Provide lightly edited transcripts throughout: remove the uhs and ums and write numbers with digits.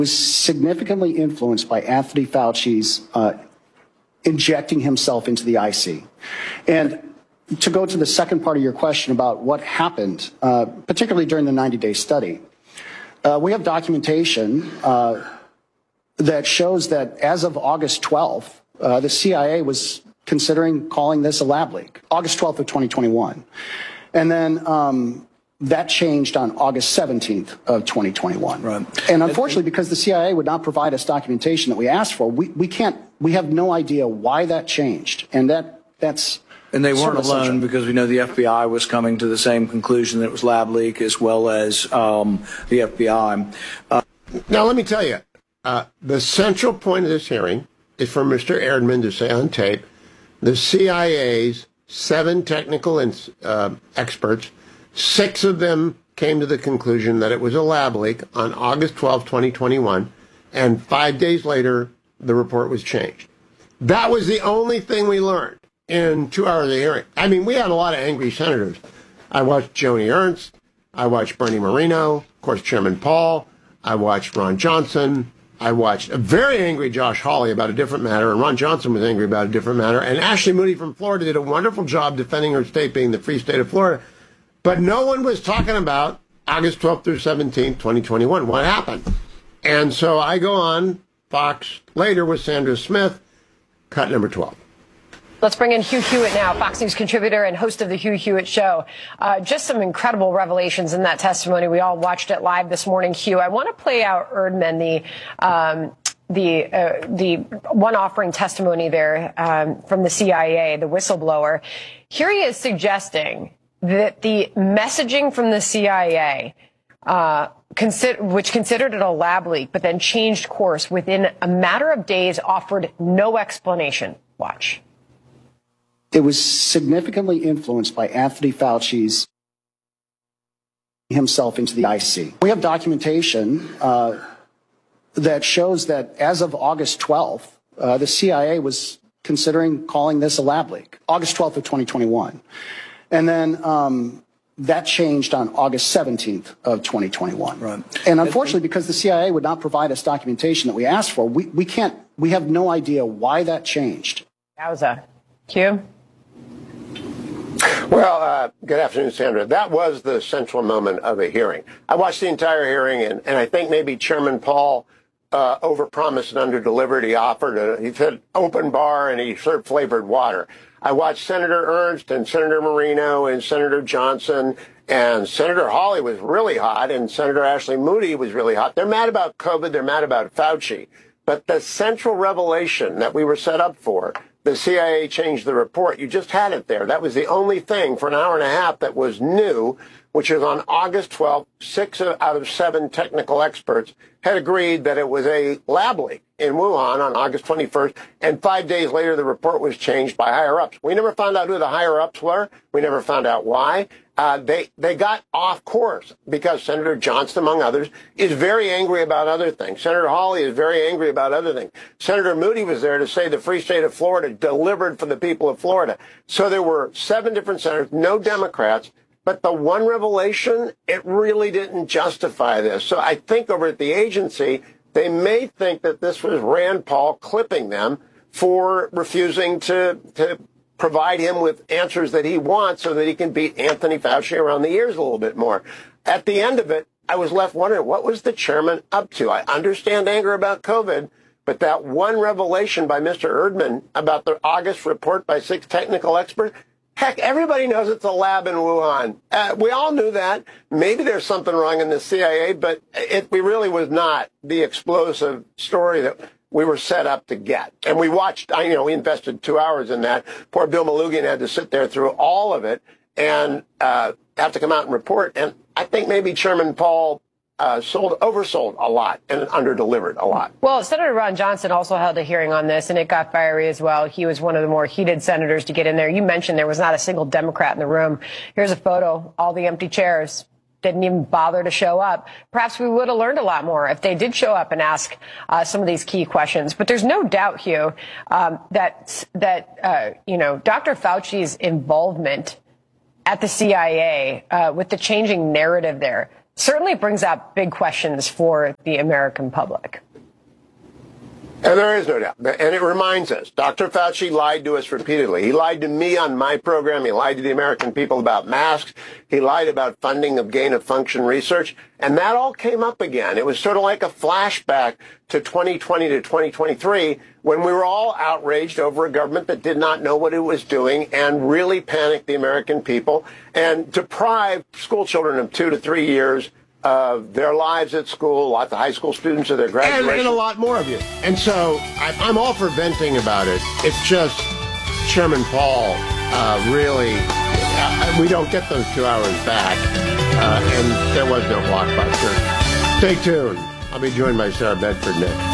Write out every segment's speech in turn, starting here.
Was significantly influenced by Anthony Fauci's injecting himself into the IC. And to go to the second part of your question about what happened, particularly during the 90-day study, we have documentation that shows that as of August 12th, the CIA was considering calling this a lab leak, August 12th of 2021. And then that changed on August 17th of 2021. Right. And unfortunately, because the CIA would not provide us documentation that we asked for, we have no idea why that changed. And that's... And they weren't alone, because we know the FBI was coming to the same conclusion that it was lab leak, as well as the FBI. Now, let me tell you, the central point of this hearing is for Mr. Erdman to say on tape, the CIA's 7 technical experts, 6 of them came to the conclusion that it was a lab leak on August 12, 2021, and 5 days later, the report was changed. That was the only thing we learned in 2 hours of hearing. I mean, we had a lot of angry senators. I watched Joni Ernst. I watched Bernie Moreno, of course, Chairman Paul. I watched Ron Johnson. I watched a very angry Josh Hawley about a different matter, and Ron Johnson was angry about a different matter. And Ashley Moody from Florida did a wonderful job defending her state being the free state of Florida. But no one was talking about August 12th through 17th, 2021. What happened? And so I go on Fox later with Sandra Smith, cut number 12. Let's bring in Hugh Hewitt now, Fox News contributor and host of the Hugh Hewitt Show. Just some incredible revelations in that testimony. We all watched it live this morning, Hugh. I want to play out Erdman, the one offering testimony there from the CIA, the whistleblower. Here he is suggesting that the messaging from the CIA, which considered it a lab leak, but then changed course within a matter of days, offered no explanation. Watch. It was significantly influenced by Anthony Fauci's himself into the IC. We have documentation that shows that as of August 12th, the CIA was considering calling this a lab leak, August 12th of 2021. And then that changed on August 17th of 2021. Right. And unfortunately, because the CIA would not provide us documentation that we asked for, we have no idea why that changed. Yowza. Q? Well, good afternoon, Sandra. That was the central moment of a hearing. I watched the entire hearing, and I think maybe Chairman Paul overpromised and underdelivered. He said open bar, and he served flavored water. I watched Senator Ernst and Senator Moreno and Senator Johnson, and Senator Hawley was really hot, and Senator Ashley Moody was really hot. They're mad about COVID. They're mad about Fauci. But the central revelation that we were set up for, the CIA changed the report. You just had it there. That was the only thing for an hour and a half that was new, which is on August 12th, 6 out of 7 technical experts had agreed that it was a lab leak in Wuhan on August 21st, and 5 days later the report was changed by higher-ups. We never found out who the higher-ups were. We never found out why. They got off course because Senator Johnson, among others, is very angry about other things. Senator Hawley is very angry about other things. Senator Moody was there to say the free state of Florida delivered for the people of Florida. So there were 7 different senators, no Democrats. But the one revelation, it really didn't justify this. So I think over at the agency, they may think that this was Rand Paul clipping them for refusing to provide him with answers that he wants so that he can beat Anthony Fauci around the ears a little bit more. At the end of it, I was left wondering, what was the chairman up to? I understand anger about COVID, but that one revelation by Mr. Erdman about the August report by 6 technical experts, heck, everybody knows it's a lab in Wuhan. We all knew that. Maybe there's something wrong in the CIA, but we really was not the explosive story that we were set up to get. And we watched, we invested 2 hours in that. Poor Bill Malugin had to sit there through all of it and have to come out and report. And I think maybe Chairman Paul oversold a lot and underdelivered a lot. Well, Senator Ron Johnson also held a hearing on this, and it got fiery as well. He was one of the more heated senators to get in there. You mentioned there was not a single Democrat in the room. Here's a photo, all the empty chairs. Didn't even bother to show up. Perhaps we would have learned a lot more if they did show up and ask some of these key questions. But there's no doubt, Hugh, that Dr. Fauci's involvement at the CIA with the changing narrative there, certainly brings up big questions for the American public. And there is no doubt. And it reminds us, Dr. Fauci lied to us repeatedly. He lied to me on my program. He lied to the American people about masks. He lied about funding of gain-of-function research. And that all came up again. It was sort of like a flashback to 2020 to 2023 when we were all outraged over a government that did not know what it was doing and really panicked the American people and deprived school children of 2 to 3 years of their lives at school, lots of high school students of their graduation. And a lot more of you. And so I'm all for venting about it. It's just Chairman Paul really, we don't get those 2 hours back. And there was no blockbuster. Stay tuned. I'll be joined by Sarah Bedford next.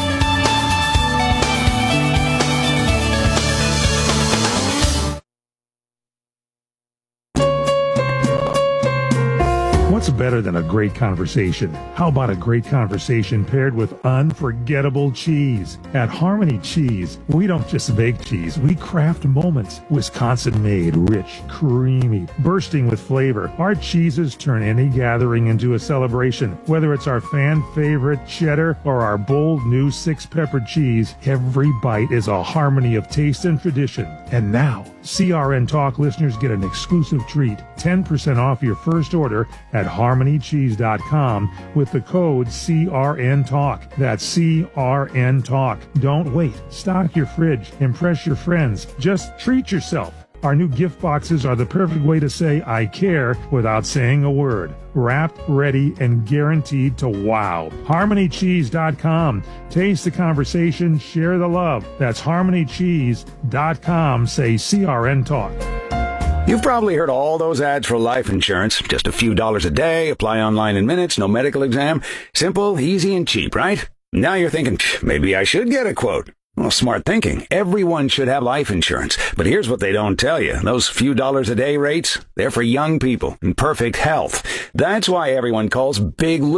What's better than a great conversation? How about a great conversation paired with unforgettable cheese? At Harmony Cheese, we don't just bake cheese, we craft moments. Wisconsin-made, rich, creamy, bursting with flavor. Our cheeses turn any gathering into a celebration. Whether it's our fan-favorite cheddar or our bold new 6-pepper cheese, every bite is a harmony of taste and tradition. And now, CRN Talk listeners get an exclusive treat, 10% off your first order at harmonycheese.com with the code CRN Talk. That's CRN Talk. Don't wait. Stock your fridge. Impress your friends. Just treat yourself. Our new gift boxes are the perfect way to say I care without saying a word. Wrapped, ready, and guaranteed to wow. HarmonyCheese.com. Taste the conversation, share the love. That's HarmonyCheese.com. Say CRN Talk. You've probably heard all those ads for life insurance. Just a few dollars a day, apply online in minutes, no medical exam. Simple, easy, and cheap, right? Now you're thinking, maybe I should get a quote. Well, smart thinking. Everyone should have life insurance. But here's what they don't tell you. Those few dollars a day rates, they're for young people in perfect health. That's why everyone calls Big Lou.